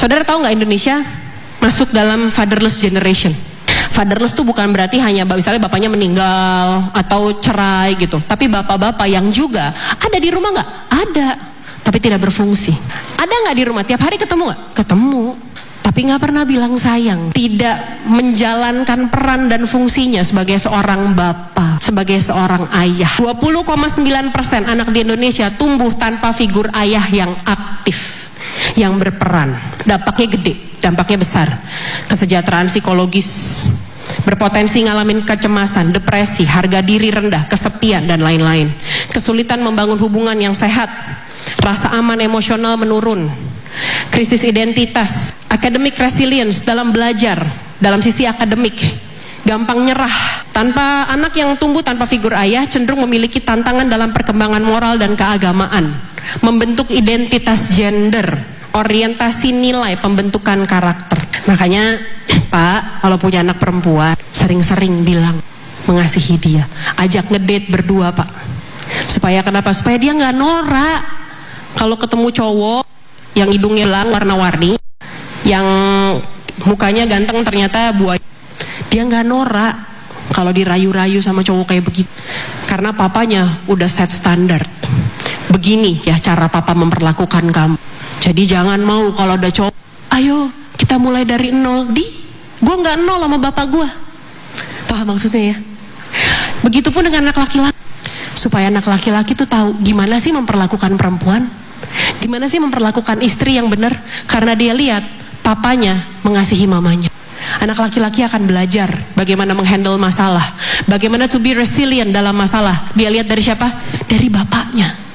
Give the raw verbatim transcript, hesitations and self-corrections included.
Saudara tahu nggak Indonesia masuk dalam fatherless generation? Fatherless itu bukan berarti hanya misalnya bapaknya meninggal atau cerai gitu. Tapi bapak-bapak yang juga ada di rumah nggak? Ada, tapi tidak berfungsi. Ada nggak di rumah? Tiap hari ketemu nggak? Ketemu. Tapi nggak pernah bilang sayang. Tidak menjalankan peran dan fungsinya sebagai seorang bapak, sebagai seorang ayah. dua puluh koma sembilan persen anak di Indonesia tumbuh tanpa figur ayah yang aktif, yang berperan. Dampaknya gede, dampaknya besar. Kesejahteraan psikologis, berpotensi ngalamin kecemasan, depresi, harga diri rendah, kesepian, dan lain-lain. Kesulitan membangun hubungan yang sehat, rasa aman emosional menurun, krisis identitas, academic resilience dalam belajar, dalam sisi akademik, gampang nyerah. Tanpa anak yang tumbuh tanpa figur ayah cenderung memiliki tantangan dalam perkembangan moral dan keagamaan, membentuk identitas gender, orientasi nilai, pembentukan karakter. Makanya Pak, kalau punya anak perempuan, sering-sering bilang mengasihi dia, ajak ngedate berdua Pak. Supaya kenapa? Supaya dia nggak norak. Kalau ketemu cowok yang hidungnya belang warna-warni, yang mukanya ganteng ternyata buaya, dia nggak norak kalau dirayu-rayu sama cowok kayak begitu. Karena papanya udah set standar. Begini ya cara papa memperlakukan kamu. Jadi jangan mau kalau ada cowok, ayo kita mulai dari nol. Di, gue nggak nol sama bapak gue. Paham maksudnya ya? Begitupun dengan anak laki-laki. Supaya anak laki-laki tuh tahu gimana sih memperlakukan perempuan, gimana sih memperlakukan istri yang benar. Karena dia lihat papanya mengasihi mamanya. Anak laki-laki akan belajar bagaimana menghandle masalah, bagaimana to be resilient dalam masalah. Dia lihat dari siapa? Dari bapaknya.